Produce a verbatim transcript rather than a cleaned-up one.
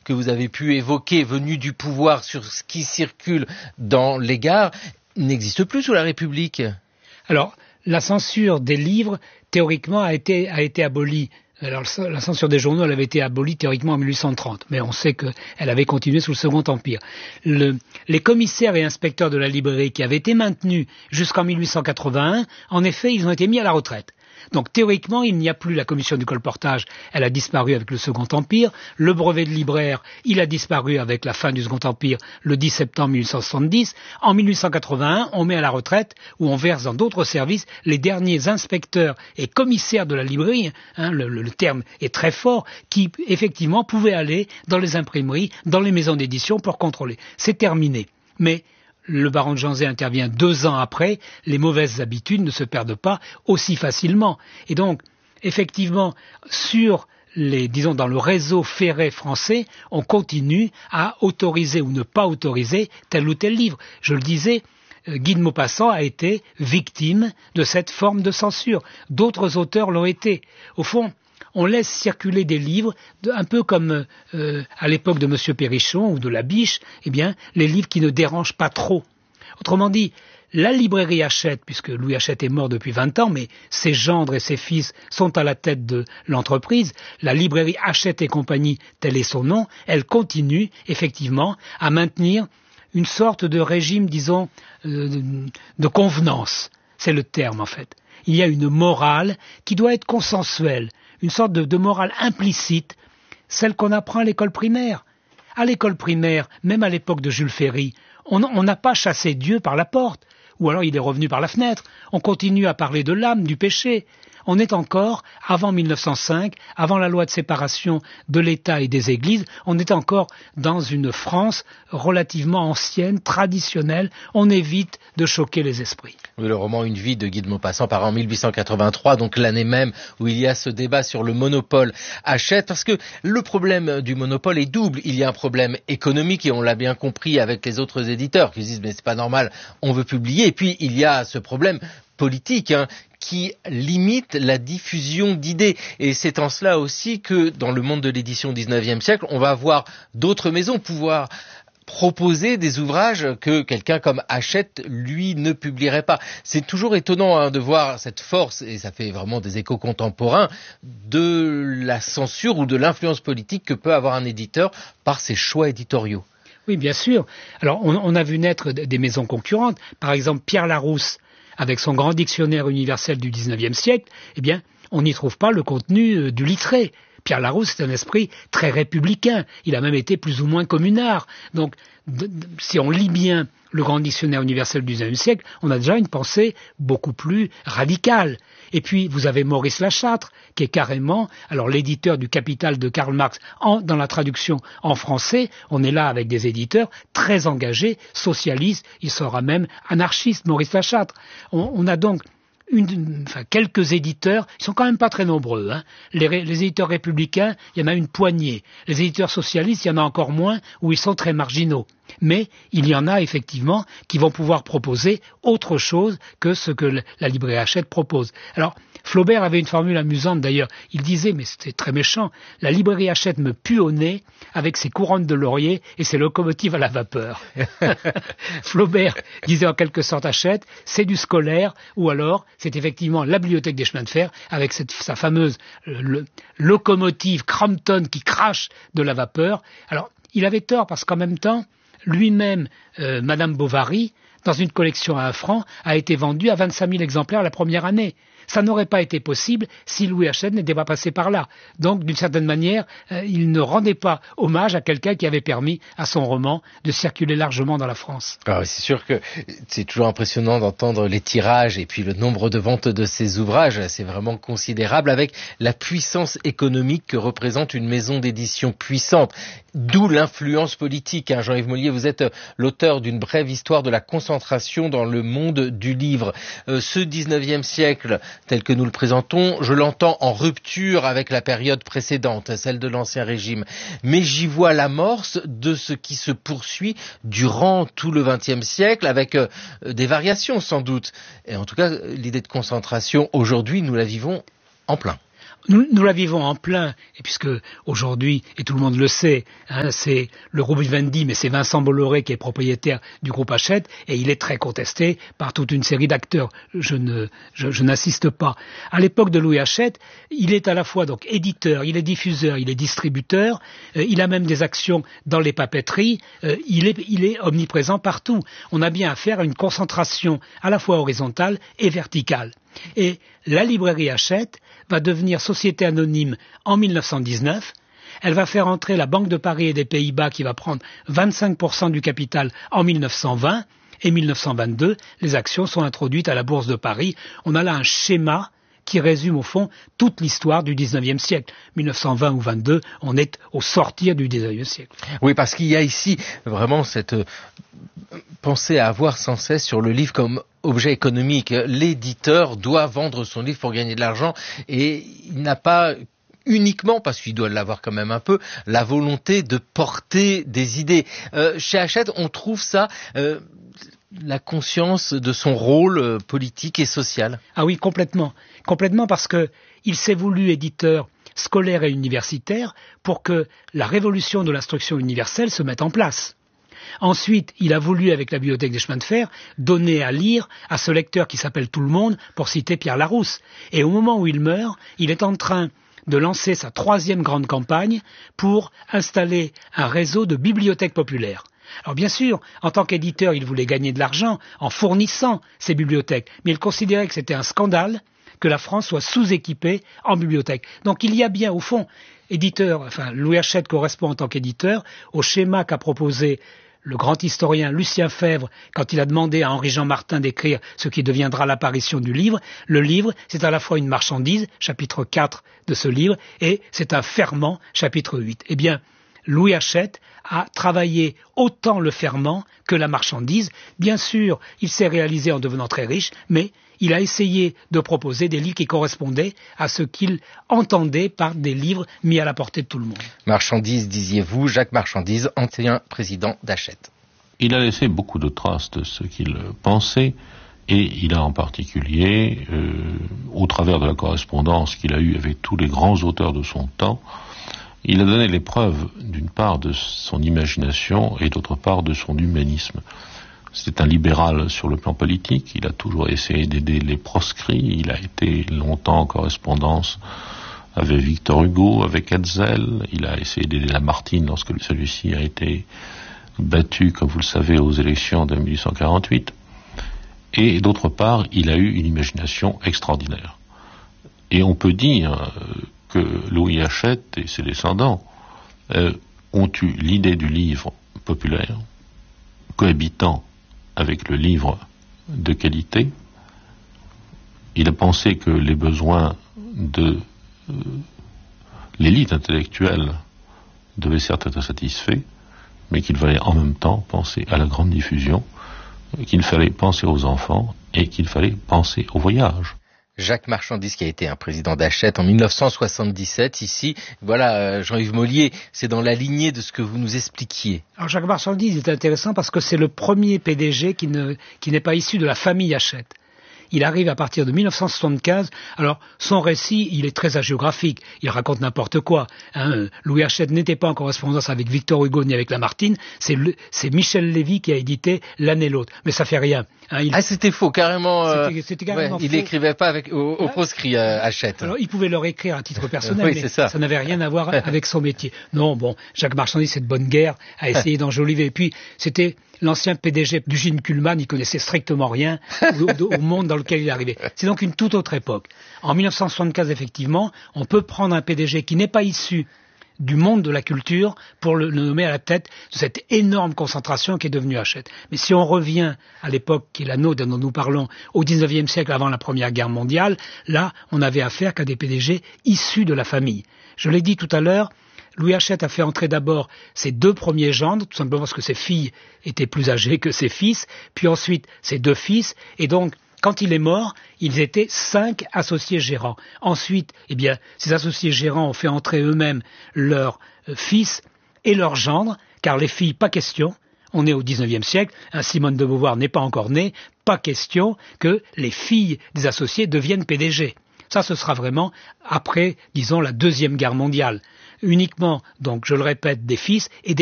que vous avez pu évoquer, venus du pouvoir sur ce qui circule dans les gares, n'existe plus sous la République. Alors, la censure des livres, théoriquement, a été, a été abolie. Alors, la censure des journaux, elle avait été abolie théoriquement en mille huit cent trente, mais on sait qu'elle avait continué sous le Second Empire. Le, les commissaires et inspecteurs de la librairie qui avaient été maintenus jusqu'en mille huit cent quatre-vingt-un, en effet, ils ont été mis à la retraite. Donc théoriquement, il n'y a plus la commission du colportage, elle a disparu avec le Second Empire. Le brevet de libraire, il a disparu avec la fin du Second Empire le dix septembre mille huit cent soixante-dix. En mille huit cent quatre-vingt-un, on met à la retraite, ou on verse dans d'autres services, les derniers inspecteurs et commissaires de la librairie, hein, le, le, le terme est très fort, qui effectivement pouvaient aller dans les imprimeries, dans les maisons d'édition pour contrôler. C'est terminé. Mais le baron de Janzé intervient deux ans après, les mauvaises habitudes ne se perdent pas aussi facilement. Et donc, effectivement, sur les, disons, dans le réseau ferré français, on continue à autoriser ou ne pas autoriser tel ou tel livre. Je le disais, Guy de Maupassant a été victime de cette forme de censure. D'autres auteurs l'ont été. Au fond, on laisse circuler des livres, de, un peu comme euh, à l'époque de Monsieur Perrichon ou de Labiche, eh bien, les livres qui ne dérangent pas trop. Autrement dit, la librairie Hachette, puisque Louis Hachette est mort depuis vingt ans, mais ses gendres et ses fils sont à la tête de l'entreprise, la librairie Hachette et compagnie, tel est son nom, elle continue effectivement à maintenir une sorte de régime, disons, euh, de, de convenance. C'est le terme en fait. Il y a une morale qui doit être consensuelle, une sorte de, de morale implicite, celle qu'on apprend à l'école primaire. À l'école primaire, même à l'époque de Jules Ferry, on n'a pas chassé Dieu par la porte, ou alors il est revenu par la fenêtre. On continue à parler de l'âme, du péché. On est encore, avant mille neuf cent cinq, avant la loi de séparation de l'État et des Églises, on est encore dans une France relativement ancienne, traditionnelle. On évite de choquer les esprits. Oui, le roman Une vie de Guy de Maupassant paraît en mille huit cent quatre-vingt-trois, donc l'année même où il y a ce débat sur le monopole Hachette, parce que le problème du monopole est double. Il y a un problème économique, et on l'a bien compris avec les autres éditeurs qui disent mais c'est pas normal, on veut publier, et puis il y a ce problème politique, hein, qui limite la diffusion d'idées. Et c'est en cela aussi que, dans le monde de l'édition au dix-neuvième siècle, on va voir d'autres maisons pouvoir proposer des ouvrages que quelqu'un comme Hachette, lui, ne publierait pas. C'est toujours étonnant hein, de voir cette force, et ça fait vraiment des échos contemporains, de la censure ou de l'influence politique que peut avoir un éditeur par ses choix éditoriaux. Oui, bien sûr. Alors, on, on a vu naître des maisons concurrentes. Par exemple, Pierre Larousse, avec son grand dictionnaire universel du dix-neuvième siècle, eh bien, on n'y trouve pas le contenu euh, du littré. Pierre Larousse, c'est un esprit très républicain. Il a même été plus ou moins communard. Donc, de, de, si on lit bien le grand dictionnaire universel du dix-neuvième siècle, on a déjà une pensée beaucoup plus radicale. Et puis, vous avez Maurice Lachâtre, qui est carrément, alors l'éditeur du Capital de Karl Marx, en, dans la traduction en français, on est là avec des éditeurs très engagés, socialistes, il sera même anarchiste, Maurice Lachâtre. On, on a donc Une, enfin, quelques éditeurs, ils sont quand même pas très nombreux. Hein. Les, les éditeurs républicains, il y en a une poignée. Les éditeurs socialistes, il y en a encore moins, où ils sont très marginaux. Mais il y en a effectivement qui vont pouvoir proposer autre chose que ce que la librairie Hachette propose. Alors, Flaubert avait une formule amusante d'ailleurs. Il disait, mais c'était très méchant, la librairie Hachette me pue au nez avec ses couronnes de laurier et ses locomotives à la vapeur. Flaubert disait en quelque sorte Hachette, c'est du scolaire, ou alors c'est effectivement la bibliothèque des chemins de fer avec cette, sa fameuse le, locomotive Crampton qui crache de la vapeur. Alors, il avait tort parce qu'en même temps, lui-même, euh, Madame Bovary, dans une collection à un franc, a été vendue à vingt-cinq mille exemplaires la première année. Ça n'aurait pas été possible si Louis Hachette n'était pas passé par là. Donc, d'une certaine manière, euh, il ne rendait pas hommage à quelqu'un qui avait permis à son roman de circuler largement dans la France. Alors, c'est sûr que c'est toujours impressionnant d'entendre les tirages et puis le nombre de ventes de ces ouvrages. C'est vraiment considérable avec la puissance économique que représente une maison d'édition puissante. D'où l'influence politique. Hein. Jean-Yves Mollier, vous êtes l'auteur d'une brève histoire de la concentration dans le monde du livre. Euh, ce dix-neuvième siècle, tel que nous le présentons, je l'entends en rupture avec la période précédente, celle de l'Ancien Régime. Mais j'y vois l'amorce de ce qui se poursuit durant tout le vingtième siècle, avec euh, des variations sans doute. Et en tout cas, l'idée de concentration, aujourd'hui, nous la vivons en plein. Nous, nous la vivons en plein, et puisque aujourd'hui, et tout le monde le sait, hein, c'est le groupe Vivendi, mais c'est Vincent Bolloré qui est propriétaire du groupe Hachette, et il est très contesté par toute une série d'acteurs. Je ne, je, je n'insiste pas. À l'époque de Louis Hachette, il est à la fois donc éditeur, il est diffuseur, il est distributeur, euh, il a même des actions dans les papeteries, euh, il est, il est omniprésent partout. On a bien affaire à une concentration à la fois horizontale et verticale. Et la librairie Hachette va devenir société anonyme en mille neuf cent dix-neuf. Elle va faire entrer la Banque de Paris et des Pays-Bas qui va prendre vingt-cinq pour cent du capital en mille neuf cent vingt. Et mille neuf cent vingt-deux, les actions sont introduites à la Bourse de Paris. On a là un schéma qui résume au fond toute l'histoire du dix-neuvième siècle. mille neuf cent vingt ou vingt-deux, on est au sortir du dix-neuvième siècle. Oui, parce qu'il y a ici vraiment cette euh, pensée à avoir sans cesse sur le livre comme objet économique. L'éditeur doit vendre son livre pour gagner de l'argent et il n'a pas uniquement, parce qu'il doit l'avoir quand même un peu, la volonté de porter des idées. Euh, chez Hachette, on trouve ça... Euh, la conscience de son rôle politique et social. Ah oui, complètement. Complètement parce que il s'est voulu éditeur scolaire et universitaire pour que la révolution de l'instruction universelle se mette en place. Ensuite, il a voulu, avec la bibliothèque des chemins de fer, donner à lire à ce lecteur qui s'appelle Tout le monde, pour citer Pierre Larousse. Et au moment où il meurt, il est en train de lancer sa troisième grande campagne pour installer un réseau de bibliothèques populaires. Alors bien sûr, en tant qu'éditeur, il voulait gagner de l'argent en fournissant ces bibliothèques, mais il considérait que c'était un scandale que la France soit sous-équipée en bibliothèques. Donc il y a bien, au fond, éditeur, enfin Louis Hachette correspond en tant qu'éditeur au schéma qu'a proposé le grand historien Lucien Febvre quand il a demandé à Henri-Jean Martin d'écrire ce qui deviendra l'apparition du livre. Le livre, c'est à la fois une marchandise, chapitre quatre de ce livre, et c'est un ferment, chapitre huit. Eh bien, Louis Hachette a travaillé autant le ferment que la marchandise. Bien sûr, il s'est réalisé en devenant très riche, mais il a essayé de proposer des livres qui correspondaient à ce qu'il entendait par des livres mis à la portée de tout le monde. Marchandise, disiez-vous, Jacques Marchandise, ancien président d'Hachette. Il a laissé beaucoup de traces de ce qu'il pensait, et il a en particulier, euh, au travers de la correspondance qu'il a eue avec tous les grands auteurs de son temps, il a donné les preuves, d'une part, de son imagination et d'autre part, de son humanisme. C'était un libéral sur le plan politique, il a toujours essayé d'aider les proscrits, il a été longtemps en correspondance avec Victor Hugo, avec Hetzel, il a essayé d'aider Lamartine lorsque celui-ci a été battu, comme vous le savez, aux élections de mille huit cent quarante-huit. Et d'autre part, il a eu une imagination extraordinaire. Et on peut dire que Louis Hachette et ses descendants euh, ont eu l'idée du livre populaire, cohabitant avec le livre de qualité. Il a pensé que les besoins de euh, l'élite intellectuelle devaient certes être satisfaits, mais qu'il fallait en même temps penser à la grande diffusion, qu'il fallait penser aux enfants et qu'il fallait penser au voyage. Jacques Marchandise, qui a été un président d'Hachette en mille neuf cent soixante-dix-sept, ici, voilà, euh, Jean-Yves Mollier, c'est dans la lignée de ce que vous nous expliquiez. Alors Jacques Marchandise est intéressant parce que c'est le premier P D G qui, ne, qui n'est pas issu de la famille Hachette. Il arrive à partir de mille neuf cent soixante-quinze. Alors, son récit, il est très hagiographique. Il raconte n'importe quoi. Hein. Louis Hachette n'était pas en correspondance avec Victor Hugo ni avec Lamartine. C'est, le, c'est Michel Lévy qui a édité L'un et l'autre. Mais ça fait rien. Hein, il... Ah, c'était faux, carrément. Euh... C'était, c'était carrément ouais, faux. Il n'écrivait pas avec, au, au proscrit, euh, Hachette. Alors, il pouvait leur écrire à titre personnel, oui, mais c'est ça. ça n'avait rien à voir avec son métier. Non, bon, Jacques Marchandise, c'est de bonne guerre, a essayé d'enjoliver. Et puis, c'était l'ancien P D G d'Eugène Kuhlmann, il connaissait strictement rien au, au monde dans lequel il arrivait. C'est donc une toute autre époque. En mille neuf cent soixante-quinze, effectivement, on peut prendre un P D G qui n'est pas issu du monde de la culture pour le nommer à la tête de cette énorme concentration qui est devenue Hachette. Mais si on revient à l'époque qui est la nôtre dont nous parlons, au dix-neuvième siècle avant la Première Guerre mondiale, là, on avait affaire qu'à des P D G issus de la famille. Je l'ai dit tout à l'heure, Louis Hachette a fait entrer d'abord ses deux premiers gendres, tout simplement parce que ses filles étaient plus âgées que ses fils, puis ensuite ses deux fils, et donc quand il est mort, ils étaient cinq associés gérants. Ensuite, eh bien, ces associés gérants ont fait entrer eux-mêmes leurs euh, fils et leurs gendres, car les filles, pas question, on est au dix-neuvième siècle, hein, Simone de Beauvoir n'est pas encore née, pas question que les filles des associés deviennent P D G. Ça, ce sera vraiment après, disons, la Deuxième Guerre mondiale. Uniquement, donc je le répète, des fils et des